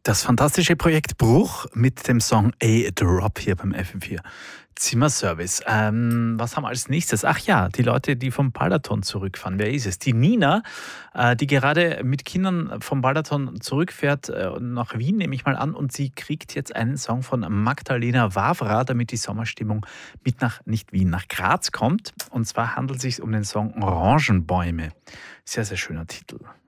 Das fantastische Projekt Bruch mit dem Song A Drop hier beim FM4 Zimmerservice. Was haben wir als nächstes? Ach ja, die Leute, die vom Balaton zurückfahren. Wer ist es? Die Nina, die gerade mit Kindern vom Balaton zurückfährt nach Wien, nehme ich mal an. Und sie kriegt jetzt einen Song von Magdalena Wawra, damit die Sommerstimmung mit nach, nicht Wien, nach Graz kommt. Und zwar handelt es sich um den Song Orangenbäume. Sehr, sehr schöner Titel.